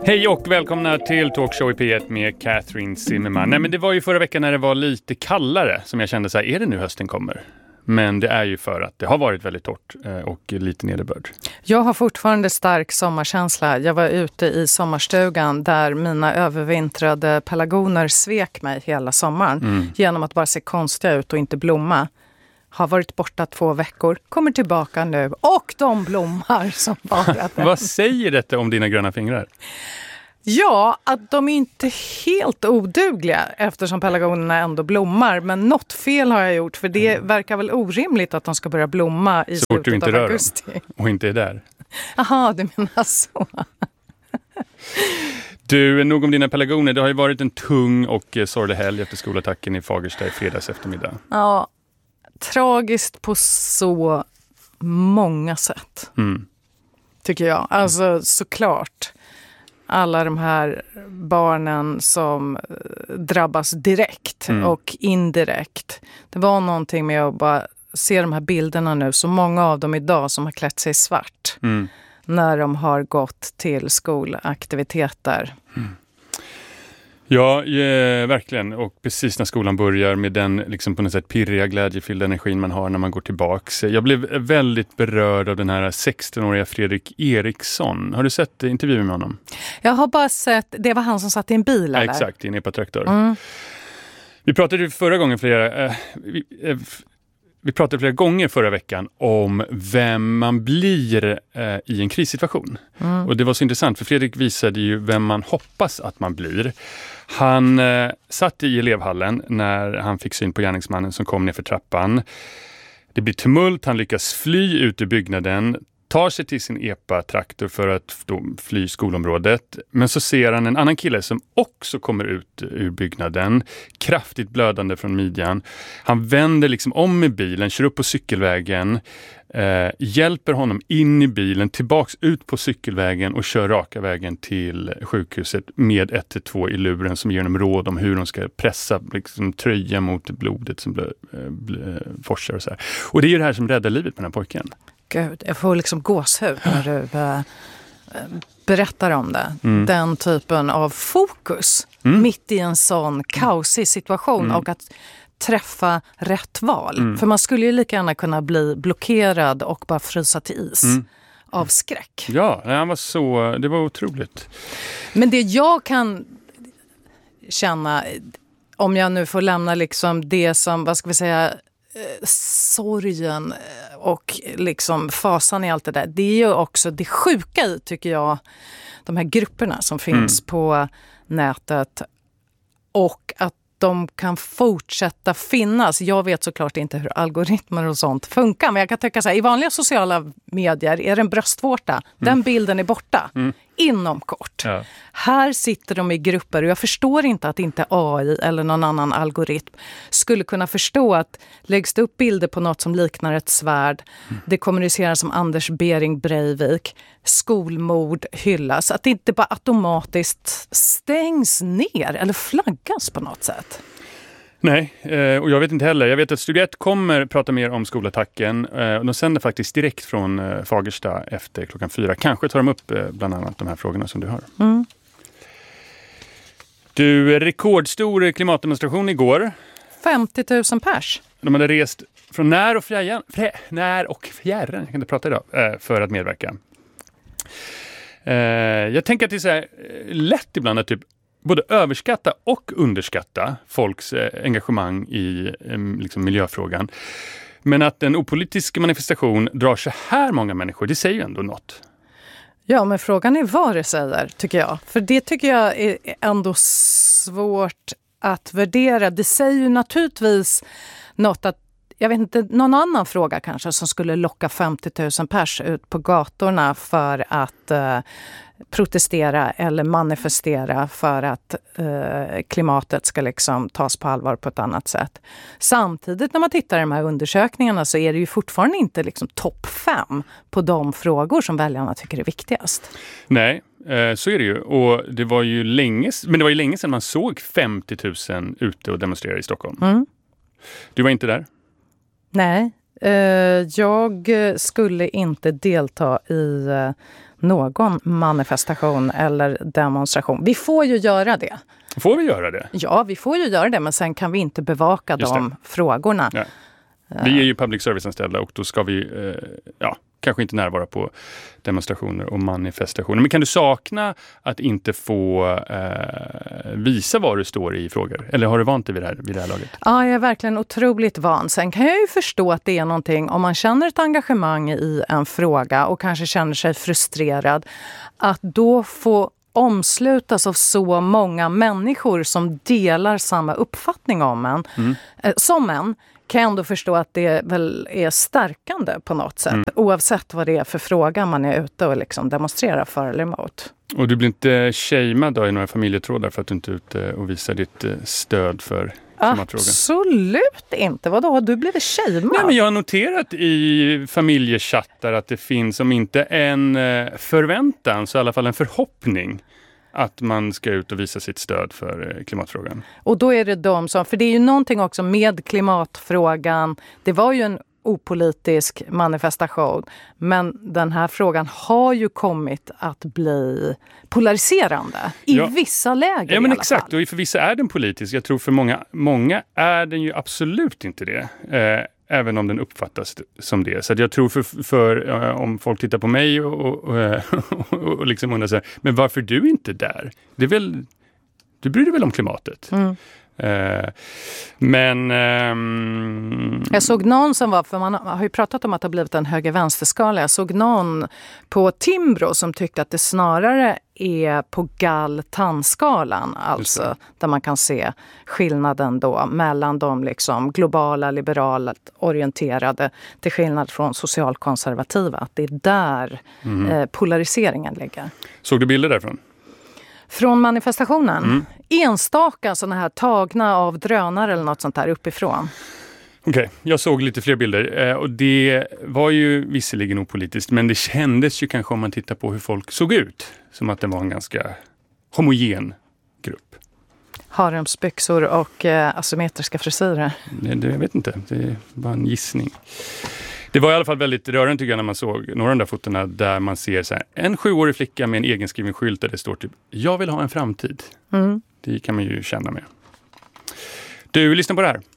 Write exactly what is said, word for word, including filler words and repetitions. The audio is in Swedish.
Hej och välkomna till Talkshow i P ett med Catherine Zimmerman. Nej, men det var ju förra veckan när det var lite kallare som jag kände så här, är det nu hösten kommer? Men det är ju för att det har varit väldigt torrt och lite nederbörd. Jag har fortfarande stark sommarkänsla. Jag var ute i sommarstugan där mina övervintrade pelargoner svek mig hela sommaren. Mm. Genom att bara se konstiga ut och inte blomma. Har varit borta två veckor, kommer tillbaka nu och de blommar som bara. Vad säger detta om dina gröna fingrar? Ja, att de är inte helt odugliga eftersom pelargonerna ändå blommar. Men något fel har jag gjort, för det verkar väl orimligt att de ska börja blomma i så slutet du inte av rör augusti. Dem och inte är där. Jaha, du menar så. Du, nog om dina pelargoner. Det har ju varit en tung och sorglig helg efter skolattacken i Fagersta i fredags eftermiddag. Ja, tragiskt på så många sätt. Mm. Tycker jag. Alltså såklart. Alla de här barnen som drabbas direkt mm. och indirekt. Det var någonting med att bara se de här bilderna nu. Så många av dem idag som har klätt sig svart. Mm. När de har gått till skolaktiviteter. Mm. Ja, ja, verkligen. Och precis när skolan börjar med den liksom på något sätt pirriga, glädjefyllda energin man har när man går tillbaks. Jag blev väldigt berörd av den här sexton-åriga Fredrik Eriksson. Har du sett intervjun med honom? Jag har bara sett, det var han som satt i en bil, eller? Ja, exakt, i en epatraktor. Mm. Vi pratade förra gången flera... Äh, vi, äh, Vi pratade flera gånger förra veckan om vem man blir eh, i en krissituation. Mm. Och det var så intressant för Fredrik visade ju vem man hoppas att man blir. Han eh, satt i elevhallen när han fick syn på gärningsmannen som kom ner för trappan. Det blir tumult, han lyckas fly ut ur byggnaden. Tar sig till sin epa-traktor för att då fly skolområdet. Men så ser han en annan kille som också kommer ut ur byggnaden. Kraftigt blödande från midjan. Han vänder liksom om i bilen, kör upp på cykelvägen. Eh, hjälper honom in i bilen, tillbaks ut på cykelvägen och kör raka vägen till sjukhuset med ett ett två i luren som ger dem råd om hur de ska pressa liksom, tröja mot blodet som blö, blö, forsar och så här. Och det är ju det här som räddar livet på den här pojken. Gud, jag får liksom gåshud när du äh, berättar om det. Mm. Den typen av fokus mm. mitt i en sån kaosig situation mm. och att träffa rätt val. Mm. För man skulle ju lika gärna kunna bli blockerad och bara frysa till is mm. av skräck. Ja, han var så, det var otroligt. Men det jag kan känna, om jag nu får lämna liksom det som, vad ska vi säga, sorgen och liksom fasan i allt det där. Det är ju också det sjuka i, tycker jag, de här grupperna som finns mm. på nätet och att de kan fortsätta finnas. Jag vet såklart inte hur algoritmer och sånt funkar, men jag kan tycka så här, i vanliga sociala medier är det en bröstvårta. Mm. Den bilden är borta. Mm. Inom kort. Ja. Här sitter de i grupper och jag förstår inte att inte A I eller någon annan algoritm skulle kunna förstå att läggs det upp bilder på något som liknar ett svärd, mm. det kommuniceras som Anders Bering Breivik, skolmord hyllas, att det inte bara automatiskt stängs ner eller flaggas på något sätt. Nej, och jag vet inte heller. Jag vet att Studio ett kommer prata mer om skolattacken. Och de sänder faktiskt direkt från Fagersta efter klockan fyra. Kanske tar de upp bland annat de här frågorna som du har. Mm. Du, rekordstor klimatdemonstration igår. femtio tusen pers. De hade rest från när och fjärran, frä, när och fjärran, jag kan inte prata idag, för att medverka. Jag tänker att det är så här lätt ibland att typ både överskatta och underskatta folks eh, engagemang i eh, liksom miljöfrågan. Men att en opolitisk manifestation drar så här många människor, det säger ju ändå något. Ja, men frågan är vad det säger, tycker jag. För det tycker jag är ändå svårt att värdera. Det säger ju naturligtvis något att, jag vet inte, någon annan fråga kanske som skulle locka femtio tusen pers ut på gatorna för att eh, protestera eller manifestera för att eh, klimatet ska liksom tas på allvar på ett annat sätt. Samtidigt när man tittar i de här undersökningarna så är det ju fortfarande inte liksom topp fem på de frågor som väljarna tycker är viktigast. Nej, eh, så är det ju. Och det var ju länge, men det var ju länge sedan man såg femtio tusen ute och demonstrera i Stockholm. Mm. Du var inte där? Nej, Uh, jag skulle inte delta i uh, någon manifestation eller demonstration. Vi får ju göra det. Får vi göra det? Ja, vi får ju göra det, men sen kan vi inte bevaka de frågorna. Ja. Vi är ju public service-anställda och då ska vi eh, ja, kanske inte närvara på demonstrationer och manifestationer. Men kan du sakna att inte få eh, visa vad du står i frågor? Eller har du vant dig vid det här, vid det här laget? Ja, jag är verkligen otroligt van. Sen kan jag ju förstå att det är någonting, om man känner ett engagemang i en fråga och kanske känner sig frustrerad, att då få omslutas av så många människor som delar samma uppfattning om en, mm. eh, som en, kan jag ändå förstå att det väl är stärkande på något sätt. Mm. Oavsett vad det är för fråga man är ute och liksom demonstrerar för eller emot. Och du blir inte shamead då i några familjetrådar för att du inte är ute och visar ditt stöd för klimatfrågan? Absolut inte. Vadå? Har du blivit shamead? Nej, men jag har noterat i familjechattar att det finns, om inte en förväntan så i alla fall en förhoppning att man ska ut och visa sitt stöd för klimatfrågan. Och då är det de som, för det är ju någonting också med klimatfrågan, det var ju en opolitisk manifestation, men den här frågan har ju kommit att bli polariserande i ja. vissa läger. Ja, men i alla exakt, fall. Och för vissa är den politisk. Jag tror för många, många är den ju absolut inte det. Eh, Även om den uppfattas som det. Så att jag tror för, för uh, om folk tittar på mig och, och, och, och liksom undrar så här, men varför är du inte där? Det är väl, du bryr dig väl om klimatet? Mm. Uh, men... Um... Jag såg någon som var, för man har ju pratat om att det har blivit en höger-vänsterskala. Jag såg någon på Timbro som tyckte att det snarare är på Gall-Tann-skalan, alltså där man kan se skillnaden då mellan de liksom globala, liberalt orienterade till skillnad från socialkonservativa. Att det är där mm. eh, polariseringen ligger. Såg du bilder därifrån? Från manifestationen? Mm. Enstaka sådana här tagna av drönare eller något sånt där uppifrån. Okej, okay. Jag såg lite fler bilder eh, och det var ju visserligen opolitiskt, men det kändes ju kanske om man tittar på hur folk såg ut som att det var en ganska homogen grupp. Haremsbyxor och eh, asymmetriska frisyrer. Det, det, jag vet inte, det var en gissning. Det var i alla fall väldigt rörande tycker jag när man såg några av de där fotona där man ser så här, en sjuårig flicka med en egenskriven skylt där det står typ, jag vill ha en framtid. Mm. Det kan man ju känna med. Du, lyssna på det här.